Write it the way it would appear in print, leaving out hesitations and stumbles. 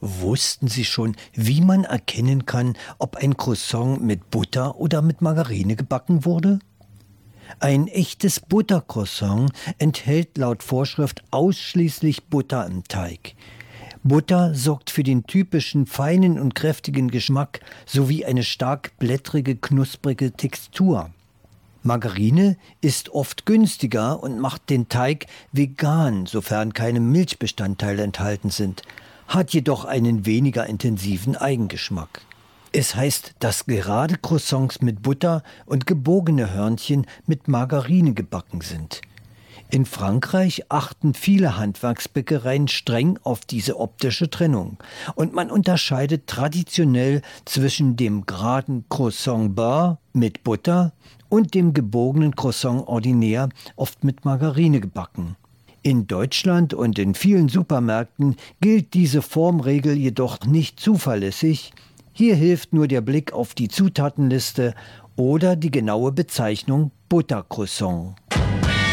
Wussten Sie schon, wie man erkennen kann, ob ein Croissant mit Butter oder mit Margarine gebacken wurde? Ein echtes Buttercroissant enthält laut Vorschrift ausschließlich Butter im Teig. Butter sorgt für den typischen feinen und kräftigen Geschmack sowie eine stark blättrige, knusprige Textur. Margarine ist oft günstiger und macht den Teig vegan, sofern keine Milchbestandteile enthalten sind, hat jedoch einen weniger intensiven Eigengeschmack. Es heißt, dass gerade Croissants mit Butter und gebogene Hörnchen mit Margarine gebacken sind. In Frankreich achten viele Handwerksbäckereien streng auf diese optische Trennung und man unterscheidet traditionell zwischen dem geraden Croissant beurre mit Butter und dem gebogenen Croissant ordinaire, oft mit Margarine gebacken. In Deutschland und in vielen Supermärkten gilt diese Formregel jedoch nicht zuverlässig. Hier hilft nur der Blick auf die Zutatenliste oder die genaue Bezeichnung Buttercroissant.